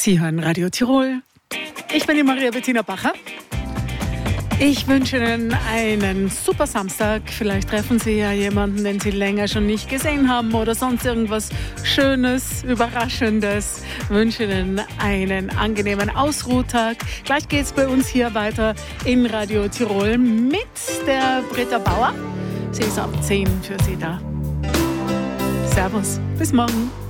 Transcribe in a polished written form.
Sie hören Radio Tirol. Ich bin die Maria Bettina Bacher. Ich wünsche Ihnen einen super Samstag. Vielleicht treffen Sie ja jemanden, den Sie länger schon nicht gesehen haben oder sonst irgendwas Schönes, Überraschendes. Ich wünsche Ihnen einen angenehmen Ausruhtag. Gleich geht es bei uns hier weiter in Radio Tirol mit der Britta Bauer. Sie ist ab 10 für Sie da. Servus, bis morgen.